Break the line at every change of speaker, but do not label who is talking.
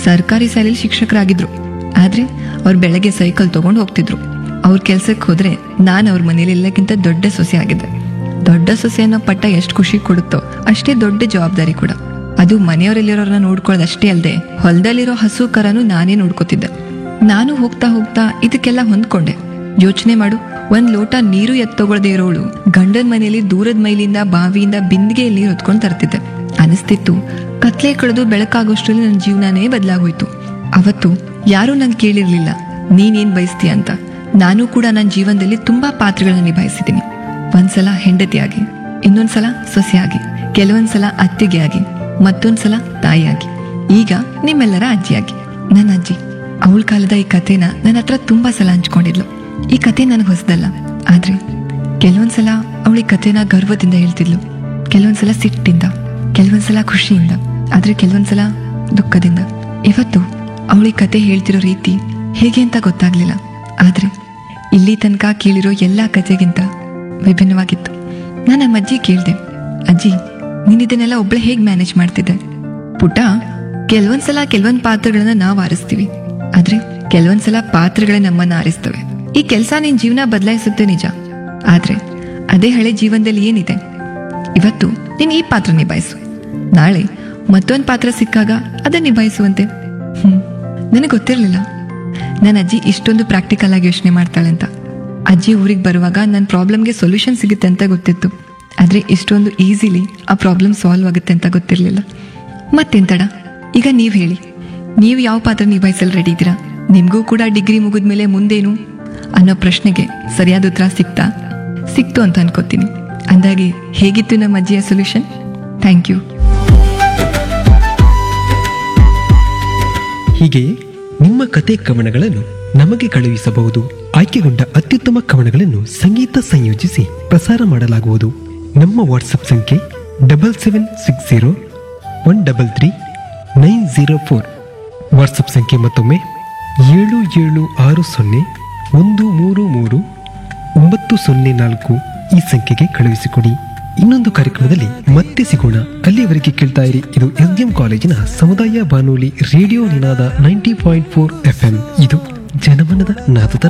ಸರ್ಕಾರಿ ಶಾಲೆಯಲ್ಲಿ ಶಿಕ್ಷಕರಾಗಿದ್ರು. ಆದ್ರೆ ಅವ್ರು ಬೆಳಗ್ಗೆ ಸೈಕಲ್ ತಗೊಂಡು ಹೋಗ್ತಿದ್ರು. ಅವ್ರ ಕೆಲ್ಸಕ್ಕೆ ಹೋದ್ರೆ ನಾನು ಅವ್ರ ಮನೇಲಿ ಎಲ್ಲಕ್ಕಿಂತ ದೊಡ್ಡ ಸೊಸೆ ಆಗಿದ್ದೆ. ದೊಡ್ಡ ಸೊಸೆ ಅನ್ನೋ ಪಟ್ಟ ಎಷ್ಟು ಖುಷಿ ಕೊಡುತ್ತೋ ಅಷ್ಟೇ ದೊಡ್ಡ ಜವಾಬ್ದಾರಿ ಕೂಡ. ಅದು ಮನೆಯವರಲ್ಲಿರೋರನ್ನ ನೋಡ್ಕೊಳ್ಳೋದಷ್ಟೇ ಅಲ್ಲದೆ ಹೊಲದಲ್ಲಿರೋ ಹಸು ಕರನು ನಾನೇ ನೋಡ್ಕೋತಿದ್ದೆ. ನಾನು ಹೋಗ್ತಾ ಹೋಗ್ತಾ ಇದಕ್ಕೆಲ್ಲ ಹೊಂದ್ಕೊಂಡೆ. ಯೋಚನೆ ಮಾಡು, 1 ಲೋಟ ನೀರು ಎತ್ತಗೊಳ್ದೇ ಇರೋಳು ಗಂಡನ ಮನೆಯಲ್ಲಿ ದೂರದ ಮೈಲಿಂದ ಬಾವಿಯಿಂದ ಬಿಂದಿಗೆಯಲ್ಲಿ ನೀರು ಹೊತ್ಕೊಂಡು ತರ್ತಿದ್ದೆ. ಅನಿಸ್ತಿತ್ತು ಕತ್ಲೆ ಕಳೆದು ಬೆಳಕಾಗೋಷ್ಟ್ರಲ್ಲಿ ನನ್ನ ಜೀವನನೇ ಬದಲಾಗೋಯ್ತು. ಅವತ್ತು ಯಾರೂ ನಂಗೆ ಕೇಳಿರ್ಲಿಲ್ಲ ನೀನೇನ್ ಬಯಸ್ತೀಯ ಅಂತ. ನಾನು ಕೂಡ ನನ್ನ ಜೀವನದಲ್ಲಿ ತುಂಬಾ ಪಾತ್ರಗಳನ್ನ ನಿಭಾಯಿಸಿದ್ದೀನಿ. ಒಂದ್ಸಲ ಹೆಂಡತಿಯಾಗಿ, ಇನ್ನೊಂದ್ಸಲ ಸೊಸೆಯಾಗಿ, ಕೆಲವೊಂದ್ಸಲ ಅತ್ತೆಗೆ ಆಗಿ, ಮತ್ತೊಂದ್ಸಲ ತಾಯಿಯಾಗಿ, ಈಗ ನಿಮ್ಮೆಲ್ಲರ ಅಜ್ಜಿಯಾಗಿ. ನನ್ನ ಅಜ್ಜಿ ಅವಳ ಕಾಲದ ಈ ಕಥೆನ ನನ್ನ ಹತ್ರ ತುಂಬಾ ಸಲ ಹಂಚ್ಕೊಂಡಿದ್ಲು. ಈ ಕಥೆ ನನಗೆ ಹೊಸದಲ್ಲ, ಆದ್ರೆ ಕೆಲವೊಂದ್ಸಲ ಅವಳ ಈ ಕಥೆನ ಗರ್ವದಿಂದ ಹೇಳ್ತಿದ್ಲು, ಕೆಲವೊಂದ್ಸಲ ಸಿಟ್ಟಿಂದ, ಕೆಲವೊಂದ್ಸಲ ಖುಷಿಯಿಂದ, ಆದ್ರೆ ಕೆಲವೊಂದ್ಸಲ ದುಃಖದಿಂದ. ಇವತ್ತು ಅವಳ ಈ ಕಥೆ ಹೇಳ್ತಿರೋ ರೀತಿ ಹೇಗೆ ಅಂತ ಗೊತ್ತಾಗ್ಲಿಲ್ಲ, ಆದ್ರೆ ಇಲ್ಲಿ ತನಕ ಕೇಳಿರೋ ಎಲ್ಲಾ ಕಥೆಗಿಂತ ವಿಭಿನ್ನವಾಗಿತ್ತು. ನಾನು ನಮ್ಮ ಅಜ್ಜಿ ಕೇಳ್ದೆ, ಅಜ್ಜಿ ನೀನ್ ಇದನ್ನೆಲ್ಲ ಒಬ್ಳೆ ಹೇಗ್ ಮ್ಯಾನೇಜ್ ಮಾಡ್ತಿದ್ದೆ? ಪುಟ, ಕೆಲವೊಂದ್ಸಲ ಕೆಲವೊಂದ್ ಪಾತ್ರಗಳನ್ನ ನಾವು ಆರಿಸ್ತೀವಿ, ಆದ್ರೆ ಕೆಲವೊಂದ್ಸಲ ಪಾತ್ರಗಳೇ ನಮ್ಮನ್ನ ಆರಿಸ್ತವೆ. ಈ ಕೆಲಸ ನಿನ್ ಜೀವನ ಬದಲಾಯಿಸುತ್ತೆ ನಿಜ, ಆದ್ರೆ ಅದೇ ಹಳೆ ಜೀವನದಲ್ಲಿ ಏನಿದೆ? ಇವತ್ತು ನೀನ್ ಈ ಪಾತ್ರ ನಿಭಾಯಿಸು, ನಾಳೆ ಮತ್ತೊಂದ್ ಪಾತ್ರ ಸಿಕ್ಕಾಗ ಅದನ್ನ ನಿಭಾಯಿಸುವಂತೆ. ನನಗೆ ಗೊತ್ತಿರ್ಲಿಲ್ಲ ನನ್ನ ಅಜ್ಜಿ ಇಷ್ಟೊಂದು ಪ್ರಾಕ್ಟಿಕಲ್ ಆಗಿ ಯೋಚನೆ ಮಾಡ್ತಾಳೆ ಅಂತ. ಅಜ್ಜಿ ಊರಿಗೆ ಬರುವಾಗ ನನ್ನ ಪ್ರಾಬ್ಲಮ್ಗೆ ಸೊಲ್ಯೂಷನ್ ಸಿಗುತ್ತೆ ಅಂತ ಗೊತ್ತಿತ್ತು, ಆದ್ರೆ ಇಷ್ಟೊಂದು ಈಸಿಲಿ ಆ ಪ್ರಾಬ್ಲಮ್ ಸಾಲ್ವ್ ಆಗುತ್ತೆ ಅಂತ ಗೊತ್ತಿರಲಿಲ್ಲ. ಮತ್ತೇನ್ ತಡ, ಈಗ ನೀವ್ ಹೇಳಿ, ನೀವು ಯಾವ ಪಾತ್ರ ನಿಭಾಯಿಸಲು ರೆಡಿ ಇದ್ದೀರಾ? ನಿಮ್ಗೂ ಕೂಡ ಡಿಗ್ರಿ ಮುಗಿದ್ಮೇಲೆ ಮುಂದೇನು ಅನ್ನೋ ಪ್ರಶ್ನೆಗೆ ಸರಿಯಾದ ಉತ್ತರ ಸಿಕ್ತು ಅಂತ ಅನ್ಕೋತೀನಿ. ಅಂದಾಗೆ ಹೇಗಿತ್ತು ನಮ್ಮ ಅಜ್ಜಿಯ ಸೊಲ್ಯೂಷನ್? Thank you.
ಹೀಗೆಯೇ ನಿಮ್ಮ ಕತೆ ಕವನಗಳನ್ನು ನಮಗೆ ಕಳುಹಿಸಬಹುದು. ಆಯ್ಕೆಗೊಂಡ ಅತ್ಯುತ್ತಮ ಕವನಗಳನ್ನು ಸಂಗೀತ ಸಂಯೋಜಿಸಿ ಪ್ರಸಾರ ಮಾಡಲಾಗುವುದು. ನಮ್ಮ ವಾಟ್ಸಪ್ ಸಂಖ್ಯೆ 7760133904. ವಾಟ್ಸಪ್ ಸಂಖ್ಯೆ ಮತ್ತೊಮ್ಮೆ 7760133904. ಈ ಸಂಖ್ಯೆಗೆ ಕಳುಹಿಸಿಕೊಡಿ. ಇನ್ನೊಂದು ಕಾರ್ಯಕ್ರಮದಲ್ಲಿ ಮತ್ತೆ ಸಿಗೋಣ. ಅಲ್ಲಿಯವರೆಗೆ ಕೇಳ್ತಾ ಇರಿ, ಇದು SDM ಕಾಲೇಜಿನ ಸಮುದಾಯ ಬಾನುಲಿ ರೇಡಿಯೋ ನಿನಾದ 90.4 FM. ಇದು ಜನಮನದ ನಾದದ